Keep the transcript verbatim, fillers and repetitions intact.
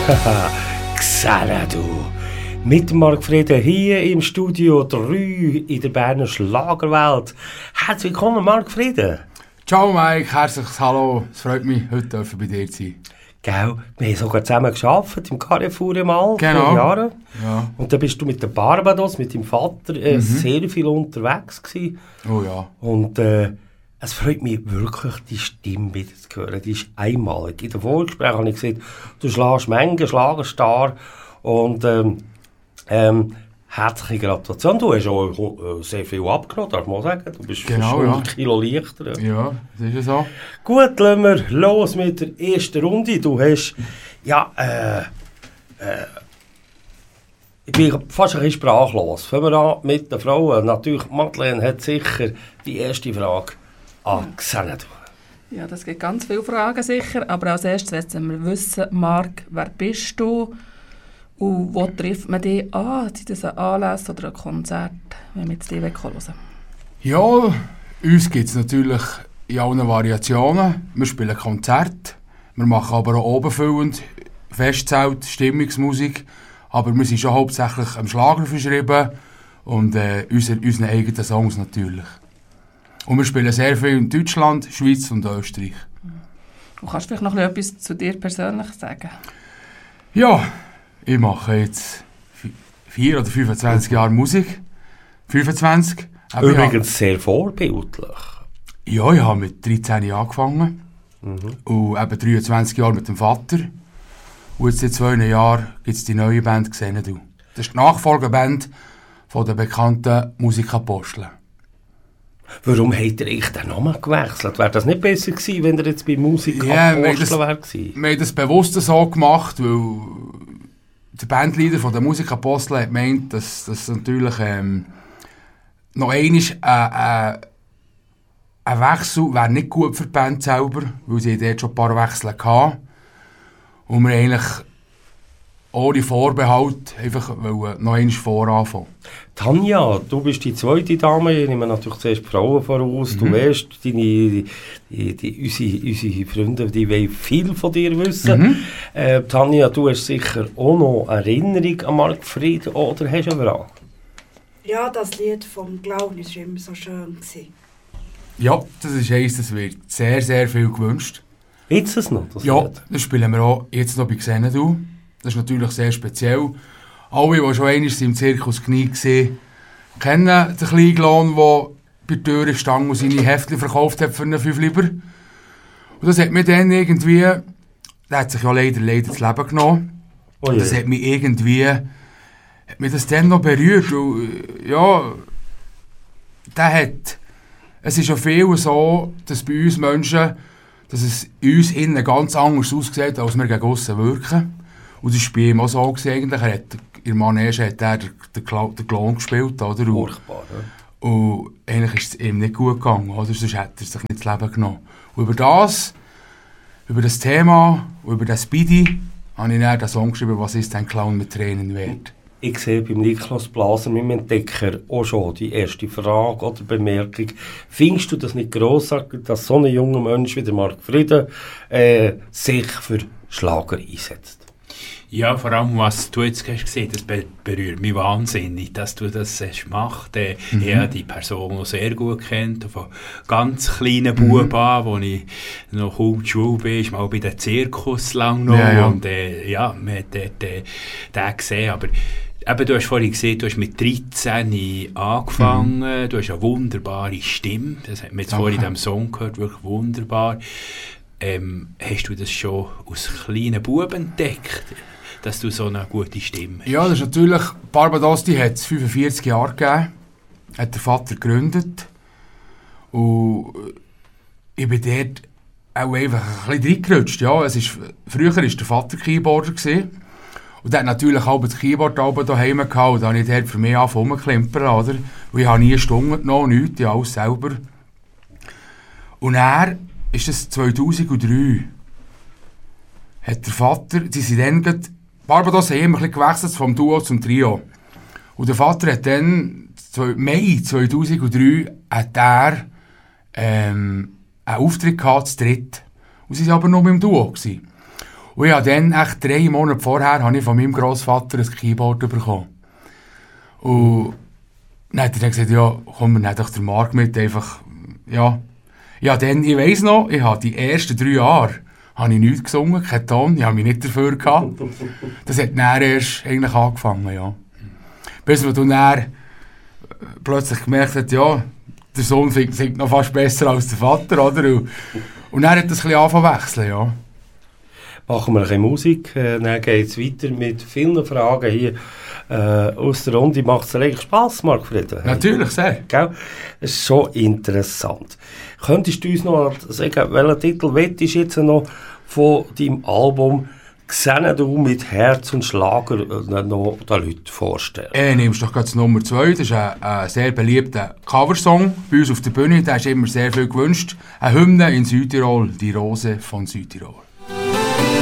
Xanadu. Mit Marc Friede hier im Studio drei in der Berner Schlagerwelt. Herzlich willkommen, Marc Friede. Ciao Mike, herzliches Hallo. Es freut mich, heute bei dir zu sein. Gell, wir haben sogar zusammen gearbeitet im Carrefour mal genau. vor Jahren. Ja. Und dann bist du mit der Barbados, mit deinem Vater, äh, mhm. sehr viel unterwegs gewesen. Oh ja. Und äh, es freut mich wirklich, die Stimme wieder zu hören. Die ist einmalig. In den Vorgesprächen habe ich gesagt, du schlägst Mengen, Schlagerstar. Und ähm, ähm, herzliche Gratulation. Du hast auch äh, sehr viel abgenommen, darf man sagen. Du bist genau, hundert ja. Kilo leichter. Ja, das ist ja so. Gut, lassen wir los mit der ersten Runde. Du hast, ja, äh, äh, ich bin fast ein bisschen sprachlos. Fangen wir an mit den Frauen. Natürlich, Madeleine hat sicher die erste Frage an Xanadu. Ja, das gibt ganz viele Fragen sicher, aber als erstes wollen wir wissen, Marc, wer bist du und wo trifft man dich an? Sind das ein Anlass oder ein Konzert, wenn wir jetzt dich hören wollen? Ja, uns gibt es natürlich in allen Variationen. Wir spielen Konzerte, wir machen aber auch obenfüllend Festzelt, Stimmungsmusik, aber wir sind schon hauptsächlich am Schlager verschrieben und äh, unsere, unsere eigenen Songs natürlich. Und wir spielen sehr viel in Deutschland, Schweiz und Österreich. Und kannst du vielleicht noch etwas zu dir persönlich sagen? Ja, ich mache jetzt vier oder fünfundzwanzig Jahre Musik. fünfundzwanzig. Aber übrigens habe, sehr vorbildlich. Ja, ich habe mit dreizehn Jahren angefangen. Mhm. Und eben dreiundzwanzig Jahre mit dem Vater. Und jetzt seit zwei Jahren gibt es die neue Band «Xanadu». Das ist die Nachfolgeband von der bekannten Musikapostel. Warum hat er echt den Namen gewechselt? Wäre das nicht besser gewesen, wenn er jetzt bei Musikapostel ja, wäre? Wir haben das bewusst so gemacht, weil der Bandleader von der Musikapostel hat gemeint, dass das natürlich ähm, noch einmal äh, äh, ein Wechsel wäre nicht gut für die Band selber, weil sie dort schon ein paar Wechsel hatten. Und wir eigentlich ohne Vorbehalt einfach noch einmal voranfangen. Tanja, du bist die zweite Dame, ich nehme natürlich zuerst die Frauen voraus. Mhm. Du weißt, deine, die, die, die, unsere, unsere Freunde die wollen viel von dir wissen. Mhm. Äh, Tanja, du hast sicher auch noch Erinnerung an Marc Friede oder hast du eine Frage? Ja, das Lied vom Clown war immer so schön gewesen. Ja, das ist eins, das wird sehr, sehr viel gewünscht. Jetzt es noch? Das ja, Lied? Das spielen wir auch jetzt noch bei Xanadu. Das ist natürlich sehr speziell. Alle, die schon einmal im Zirkus Knie waren, kennen den kleinen Clown, der bei der Tür stand und seine Heftchen verkauft hat für einen fünf Lieber. Und das hat mir dann irgendwie, der hat sich ja leider, leider das Leben genommen. Oh yeah. Das hat mich irgendwie, hat mich das dann noch berührt. Und, ja, der hat, es ist ja viel so, dass bei uns Menschen, dass es uns innen ganz anders aussieht, als wir gegen aussen wirken. Und das war bei ihm auch so eigentlich. Er hat, in der Manege hat er den, den, den Clown gespielt, oder? Furchtbar, ja. Und eigentlich ist es ihm nicht gut gegangen, oder? Sonst hätte er sich nicht das Leben genommen. Und über das, über das Thema, über das Speedy, habe ich dann den Song geschrieben, «Was ist ein Clown mit Tränen wert?» Ich sehe beim Niklas Blaser, meinem Entdecker, auch schon die erste Frage oder Bemerkung. Findest du das nicht grossartig, dass so ein junger Mensch wie der Marc Friede äh, sich für Schlager einsetzt? Ja, vor allem, was du jetzt hast gesehen, das be- berührt mich wahnsinnig, dass du das hast gemacht. Äh, mhm. Ich habe die Person noch sehr gut kennt, von ganz kleinen Buben an, wo ich noch kaum die Schule bin, ist mal bei den Zirkus lang noch. Ja, ja. Und äh, ja, man hat dort, äh, den gesehen, aber eben, du hast vorhin gesehen, du hast mit dreizehn angefangen, mhm. du hast eine wunderbare Stimme, das hat man jetzt vorhin in diesem Song gehört, wirklich wunderbar. Ähm, hast du das schon aus kleinen Buben entdeckt, dass du so eine gute Stimme hast? Ja, das ist natürlich, Barbados, die hat es fünfundvierzig Jahre gegeben, hat der Vater gegründet und ich bin dort auch einfach ein bisschen reingerutscht. Ja, es ist, früher war der Vater Keyboarder gewesen. Und der hat natürlich auch das Keyboard daheim gehabt und da habe ich dort für mich angefangen rumzuklimpern, oder? Und ich habe nie eine Stunde genommen, nichts, ja, alles selber. Und er ist das zweitausenddrei. Hat der Vater, sie sind dann gerade, Barbados haben immer ein bisschen gewechselt vom Duo zum Trio. Und der Vater hat dann, Mai zweitausenddrei, hat er ähm, einen Auftritt gehabt, zu dritt. Und sie waren aber noch mit dem Duo gewesen. Und ich habe dann, echt drei Monate vorher, habe ich von meinem Grossvater ein Keyboard bekommen. Und dann hat er dann gesagt, ja, komm, wir nehmen doch den Marc mit, einfach, ja. Ja, dann, ich weiss noch, ich habe die ersten drei Jahre, habe ich nichts gesungen, keinen Ton, ich habe mich nicht dafür gehabt. Das hat dann erst eigentlich angefangen, ja. Bis man dann plötzlich gemerkt hat, ja, der Sohn singt noch fast besser als der Vater, oder? Und, und dann hat das ein bisschen angefangen zu wechseln, ja. Machen wir ein bisschen Musik, äh, dann geht es weiter mit vielen Fragen hier äh, aus der Runde. Macht es dir eigentlich Spass, Marc-Friede? Natürlich, sehr. Gell? Das ist schon interessant. Könntest du uns noch sagen, welchen Titel willst du jetzt noch von deinem Album «Xanadu mit Herz und Schlager» äh, noch den Leuten vorstellen? Äh, nimmst doch gerade Nummer zwei. Das ist ein, ein sehr beliebter Coversong bei uns auf der Bühne. Der ist immer sehr viel gewünscht. Eine Hymne in Südtirol, «Die Rose von Südtirol».